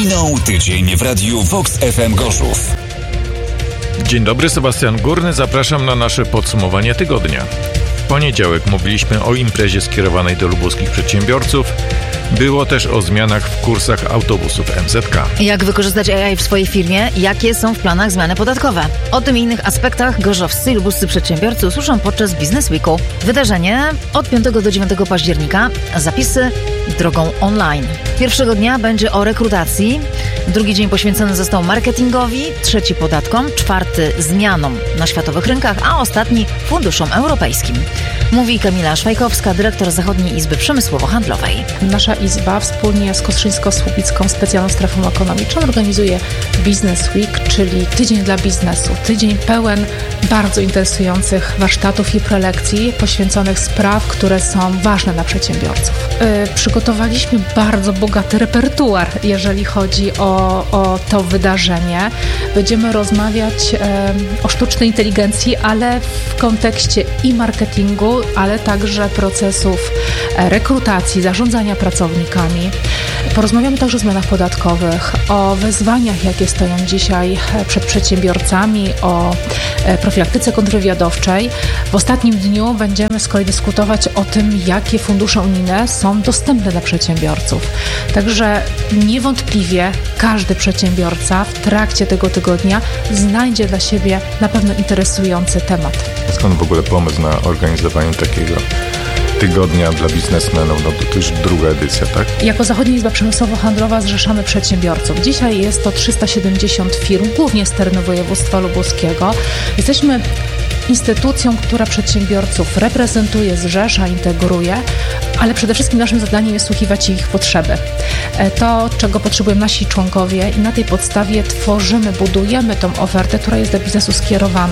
Minął tydzień w radiu Vox FM Gorzów. Dzień dobry, Sebastian Górny. Zapraszam na nasze podsumowanie tygodnia. W poniedziałek mówiliśmy o imprezie skierowanej do lubuskich przedsiębiorców. Było też o zmianach w kursach autobusów MZK. Jak wykorzystać AI w swojej firmie? Jakie są w planach zmiany podatkowe? O tym i innych aspektach gorzowscy i lubuscy przedsiębiorcy usłyszą podczas Business Weeku. Wydarzenie od 5 do 9 października. Zapisy drogą online. Pierwszego dnia będzie o rekrutacji, drugi dzień poświęcony został marketingowi, trzeci podatkom, czwarty zmianom na światowych rynkach, a ostatni funduszom europejskim. Mówi Kamila Szwajkowska, dyrektor Zachodniej Izby Przemysłowo-Handlowej. Nasza Izba wspólnie z Kostrzyńsko-Słubicką Specjalną Strefą Ekonomiczną organizuje Business Week, czyli tydzień dla biznesu. Tydzień pełen bardzo interesujących warsztatów i prelekcji poświęconych spraw, które są ważne dla przedsiębiorców. Przygotowaliśmy bardzo bogaty repertuar, jeżeli chodzi o to wydarzenie. Będziemy rozmawiać o sztucznej inteligencji, ale w kontekście i marketingu, ale także procesów rekrutacji, zarządzania pracownikami. Porozmawiamy także o zmianach podatkowych, o wyzwaniach, jakie stoją dzisiaj przed przedsiębiorcami, o profilaktyce kontrwywiadowczej. W ostatnim dniu będziemy z kolei dyskutować o tym, jakie fundusze unijne są dostępne dla przedsiębiorców. Także niewątpliwie każdy przedsiębiorca w trakcie tego tygodnia znajdzie dla siebie na pewno interesujący temat. Skąd w ogóle pomysł na organizowanie takiego tygodnia dla biznesmenów? No to już druga edycja, tak? Jako Zachodnia Izba Przemysłowo-Handlowa zrzeszamy przedsiębiorców. Dzisiaj jest to 370 firm, głównie z terenu województwa lubuskiego. Jesteśmy instytucją, która przedsiębiorców reprezentuje, zrzesza, integruje, ale przede wszystkim naszym zadaniem jest słuchiwać ich potrzeby. To, czego potrzebują nasi członkowie i na tej podstawie tworzymy, budujemy tą ofertę, która jest do biznesu skierowana.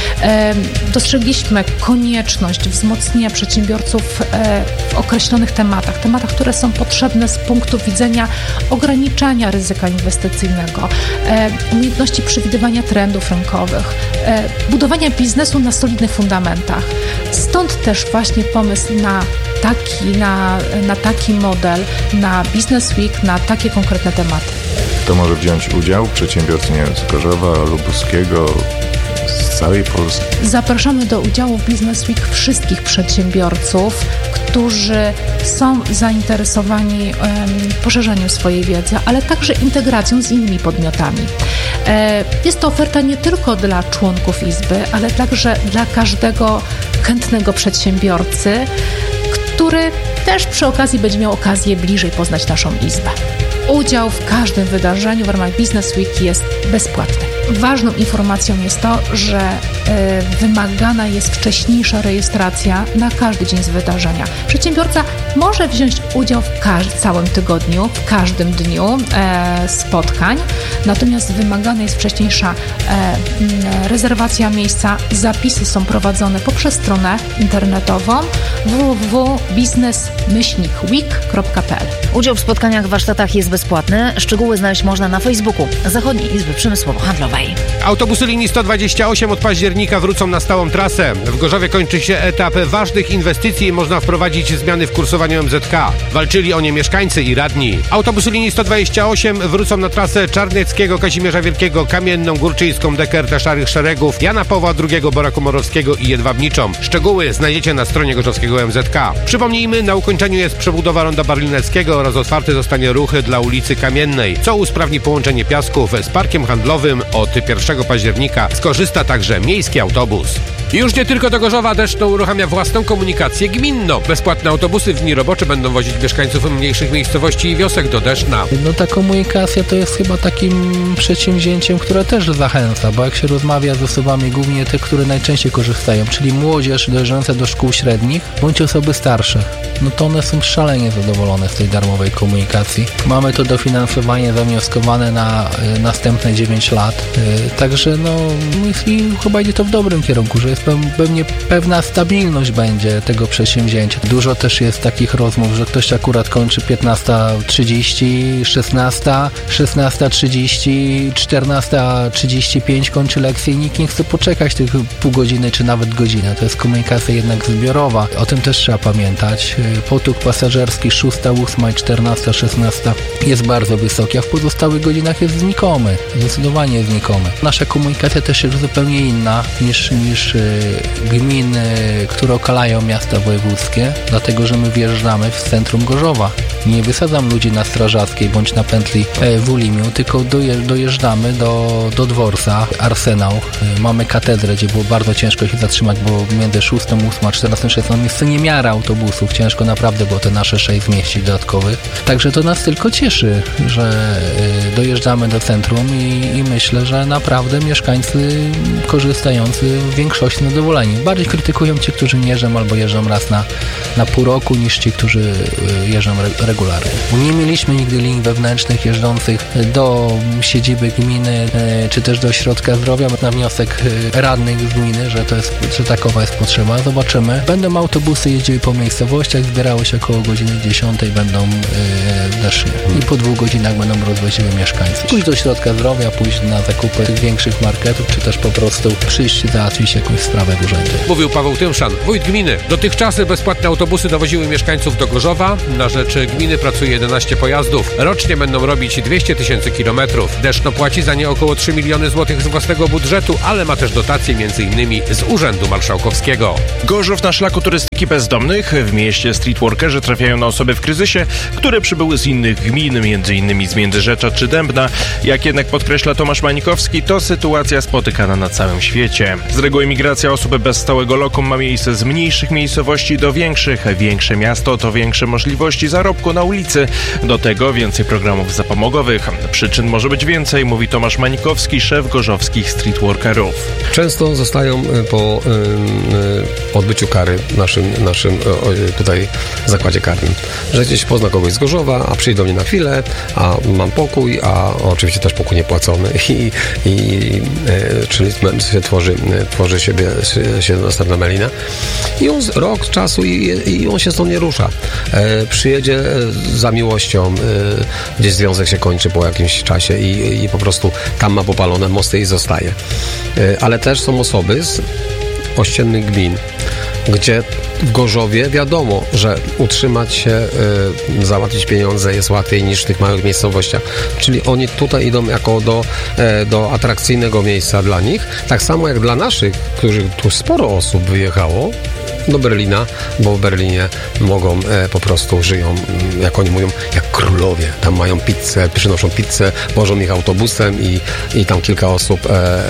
Dostrzegliśmy konieczność wzmocnienia przedsiębiorców w określonych tematach, które są potrzebne z punktu widzenia ograniczania ryzyka inwestycyjnego, umiejętności przewidywania trendów rynkowych, budowania biznesu na solidnych fundamentach. Stąd też właśnie pomysł na taki model, na Business Week, na takie konkretne tematy. Kto może wziąć udział? Przedsiębiorcy, nie wiem, z Gorzowa, Lubuskiego, z całej Polski. Zapraszamy do udziału w Business Week wszystkich przedsiębiorców, którzy są zainteresowani poszerzaniem swojej wiedzy, ale także integracją z innymi podmiotami. Jest to oferta nie tylko dla członków Izby, ale także dla każdego chętnego przedsiębiorcy, który też przy okazji będzie miał okazję bliżej poznać naszą Izbę. Udział w każdym wydarzeniu w ramach Business Week jest bezpłatny. Ważną informacją jest to, że wymagana jest wcześniejsza rejestracja na każdy dzień z wydarzenia. Przedsiębiorca może wziąć udział w całym tygodniu, w każdym dniu spotkań, natomiast wymagana jest wcześniejsza rezerwacja miejsca. Zapisy są prowadzone poprzez stronę internetową www.business-week.pl. Udział w spotkaniach, warsztatach jest bezpłatny. Szczegóły znaleźć można na Facebooku Zachodniej Izby Przemysłowo-Handlowej. Autobusy linii 128 od października wrócą na stałą trasę. W Gorzowie kończy się etap ważnych inwestycji i można wprowadzić zmiany w kursowaniu MZK. Walczyli o nie mieszkańcy i radni. Autobusy linii 128 wrócą na trasę Czarnieckiego, Kazimierza Wielkiego, Kamienną, Górczyńską, Dekertę, Szarych Szeregów, Jana Pawła II, Bora Komorowskiego i Jedwabniczą. Szczegóły znajdziecie na stronie gorzowskiego MZK. Przypomnijmy, na ukończeniu jest przebudowa ronda Barlineckiego oraz otwarty zostanie ruch dla ulicy Kamiennej, co usprawni połączenie Piasków z parkiem handlowym. Od 1 października skorzysta także miejski autobus. I już nie tylko do Gorzowa, Deszno uruchamia własną komunikację gminną. Bezpłatne autobusy w dni robocze będą wozić mieszkańców mniejszych miejscowości i wiosek do Deszna. No ta komunikacja to jest chyba takim przedsięwzięciem, które też zachęca, bo jak się rozmawia z osobami, głównie te, które najczęściej korzystają, czyli młodzież dojrzająca do szkół średnich, bądź osoby starsze, no to one są szalenie zadowolone z tej darmowej komunikacji. Mamy to dofinansowanie zawnioskowane na następne 9 lat, także no chyba idzie to w dobrym kierunku, że jest pewnie pewna stabilność będzie tego przedsięwzięcia. Dużo też jest takich rozmów, że ktoś akurat kończy 15:30, 16:30, 14:35 kończy lekcję i nikt nie chce poczekać tych pół godziny czy nawet godzinę. To jest komunikacja jednak zbiorowa. O tym też trzeba pamiętać. Potłuk pasażerski 6, 8, 14, 16 jest bardzo wysoki, a w pozostałych godzinach jest znikomy. Zdecydowanie znikomy. Nasza komunikacja też jest zupełnie inna niż gminy, które okalają miasta wojewódzkie, dlatego że my wjeżdżamy w centrum Gorzowa. Nie wysadzam ludzi na Strażackiej bądź na pętli w Ulimiu, tylko dojeżdżamy do dworca Arsenał. Mamy katedrę, gdzie było bardzo ciężko się zatrzymać, bo między 6, 8, 14, 16 jest to niemiara autobusów. Ciężko naprawdę było te nasze 6 zmieścić dodatkowych. Także to nas tylko cieszy, że dojeżdżamy do centrum i myślę, że naprawdę mieszkańcy korzystający w większości zadowoleni. Bardziej krytykują ci, którzy nie jeżdżą albo jeżdżą raz na pół roku, niż ci, którzy jeżdżą regularnie. Nie mieliśmy nigdy linii wewnętrznych jeżdżących do siedziby gminy, czy też do ośrodka zdrowia. Na wniosek radnych z gminy, że takowa jest potrzeba. Zobaczymy. Będą autobusy jeździły po miejscowościach, zbierały się około godziny 10, będą weszli. I po 2 godzinach będą rozwoziły mieszkańców. Pójść do ośrodka zdrowia, pójść na zakupy tych większych marketów, czy też po prostu przyjść i załatwić jakąś sprawę w urzędzie. Mówił Paweł Tymszan, wójt gminy. Dotychczas bezpłatne autobusy dowoziły mieszkańców do Gorzowa. Na rzecz gminy pracuje 11 pojazdów. Rocznie będą robić 200 000 kilometrów. Deszno płaci za nie około 3 miliony złotych z własnego budżetu, ale ma też dotacje m.in. z Urzędu Marszałkowskiego. Gorzów na szlaku turystyki bezdomnych. W mieście streetworkerzy trafiają na osoby w kryzysie, które przybyły z innych gmin, m.in. z Międzyrzecza czy Dębna. Jak jednak podkreśla Tomasz Mańkowski, to sytuacja spotykana na całym świecie. Z reguły migracja osób bez stałego lokum ma miejsce z mniejszych miejscowości do większych. Większe miasto to większe możliwości zarobku na ulicy. Do tego więcej programów zapomogowych. Przyczyn może być więcej, mówi Tomasz Mańkowski, szef gorzowskich streetworkerów. Często zostają po odbyciu kary w naszym tutaj zakładzie karnym, że gdzieś pozna kogoś z Gorzowa, a przyjdą mnie na chwilę, a mam pokój, a oczywiście też pokój niepłacony czyli się tworzy się następna melina i on rok czasu i on się stąd nie rusza. Przyjedzie za miłością, gdzieś związek się kończy po jakimś czasie i po prostu tam ma popalone mosty i zostaje. Ale też są osoby z ościennych gmin, gdzie w Gorzowie wiadomo, że utrzymać się, załatwić pieniądze jest łatwiej niż w tych małych miejscowościach. Czyli oni tutaj idą jako do atrakcyjnego miejsca dla nich, tak samo jak dla naszych, którzy tu sporo osób wyjechało do Berlina, bo w Berlinie mogą, po prostu żyją, jak oni mówią, jak królowie. Tam mają pizzę, przynoszą pizzę, wożą ich autobusem i tam kilka osób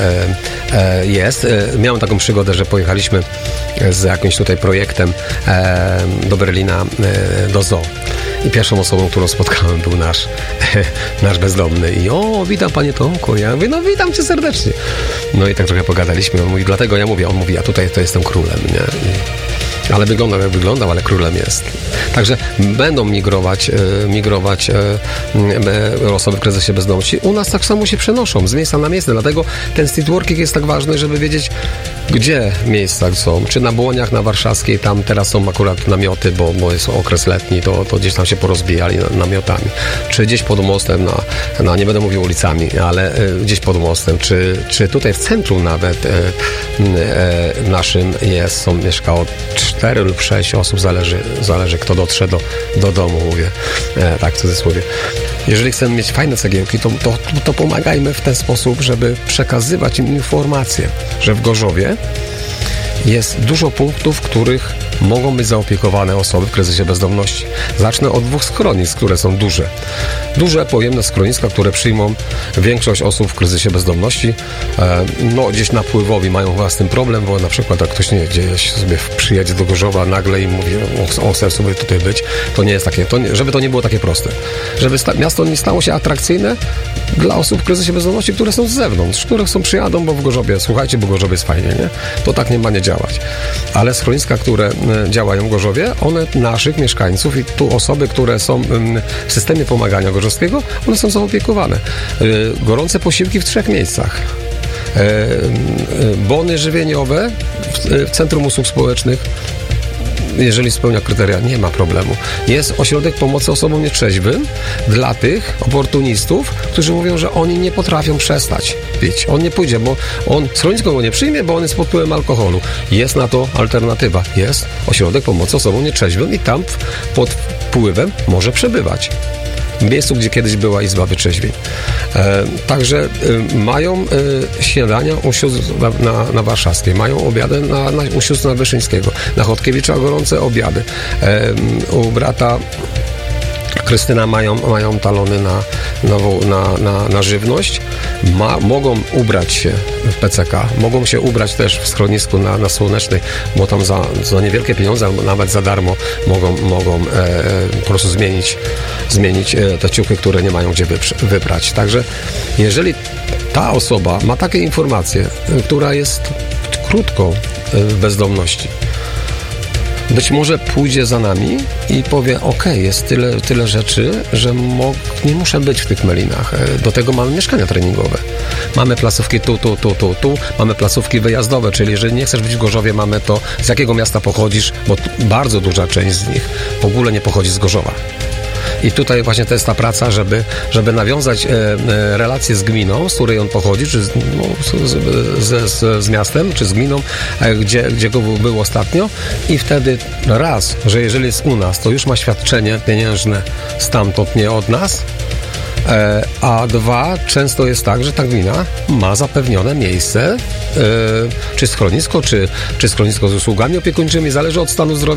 jest. Miałem taką przygodę, że pojechaliśmy z jakimś tutaj projektem do Berlina, do zoo. I pierwszą osobą, którą spotkałem, był nasz bezdomny. I witam panie Tomku. Ja mówię, no witam cię serdecznie. No i tak trochę pogadaliśmy. On mówi, dlatego ja mówię, ja tutaj to jestem królem, nie? Ale wyglądał jak wyglądał, ale królem jest. Także będą migrować osoby w kryzysie bezdomności. U nas tak samo się przenoszą z miejsca na miejsce. Dlatego ten streetworking jest tak ważny, żeby wiedzieć, gdzie miejsca są. Czy na Błoniach, na Warszawskiej, tam teraz są akurat namioty, bo jest okres letni, to gdzieś tam się porozbijali namiotami. Czy gdzieś pod mostem, nie będę mówił ulicami, ale gdzieś pod mostem. Czy tutaj w centrum nawet naszym mieszkało 4 lub 6 osób, zależy kto dotrze do domu, mówię, tak w cudzysłowie. Jeżeli chcemy mieć fajne cegiełki, to pomagajmy w ten sposób, żeby przekazywać im informacje, że w Gorzowie jest dużo punktów, w których mogą być zaopiekowane osoby w kryzysie bezdomności. Zacznę od 2 schronisk, które są duże, pojemne schroniska, które przyjmą większość osób w kryzysie bezdomności. Gdzieś napływowi mają chyba z tym problem, bo na przykład jak ktoś gdzieś sobie przyjedzie do Gorzowa nagle i mówi, chce sobie tutaj być, to nie jest takie, żeby to nie było takie proste. Żeby miasto nie stało się atrakcyjne dla osób w kryzysie bezdomności, które są z zewnątrz, które przyjadą, bo w Gorzowie, słuchajcie, bo w Gorzowie jest fajnie, nie? To tak nie ma nie działać. Ale schroniska, które działają w Gorzowie, one naszych mieszkańców i tu osoby, które są w systemie pomagania gorzowskiego, one są zaopiekowane. Gorące posiłki w 3 miejscach. Bony żywieniowe w Centrum Usług Społecznych, jeżeli spełnia kryteria, nie ma problemu. Jest ośrodek pomocy osobom nietrzeźwym dla tych oportunistów, którzy mówią, że oni nie potrafią przestać pić. On nie pójdzie, bo schronisko go nie przyjmie, bo on jest pod wpływem alkoholu. Jest na to alternatywa. Jest ośrodek pomocy osobom nietrzeźwym i tam pod wpływem może przebywać. W miejscu, gdzie kiedyś była Izba Wytrzeźwień. Także mają śniadania u sióstr na Warszawskiej, mają obiady u sióstr na Wyszyńskiego, na Chodkiewicza gorące obiady. U brata Krystyna mają talony na żywność, mogą ubrać się w PCK, mogą się ubrać też w schronisku na Słonecznej, bo tam za niewielkie pieniądze, albo nawet za darmo mogą po prostu zmienić te ciuchy, które nie mają gdzie wyprać. Także jeżeli ta osoba ma takie informacje, która jest krótko w bezdomności, być może pójdzie za nami i powie, jest tyle rzeczy, że nie muszę być w tych Melinach. Do tego mamy mieszkania treningowe. Mamy placówki tu, mamy placówki wyjazdowe, czyli jeżeli nie chcesz być w Gorzowie, mamy to, z jakiego miasta pochodzisz, bo bardzo duża część z nich w ogóle nie pochodzi z Gorzowa. I tutaj właśnie to jest ta praca, żeby nawiązać relacje z gminą, z której on pochodzi, czy z miastem, czy z gminą, gdzie go był ostatnio, i wtedy raz, że jeżeli jest u nas, to już ma świadczenie pieniężne stamtąd, nie od nas, a dwa, często jest tak, że ta gmina ma zapewnione miejsce, czy schronisko, czy schronisko z usługami opiekuńczymi, zależy od stanu zdrowia